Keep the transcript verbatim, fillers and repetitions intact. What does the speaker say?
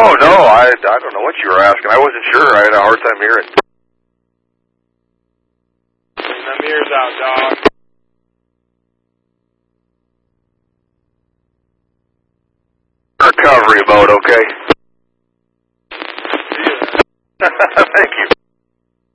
No, no, I, I don't know what you were asking. I wasn't sure. I had a hard time hearing. Clean them ears out, dog. Recovery mode, okay? See you then. Thank you.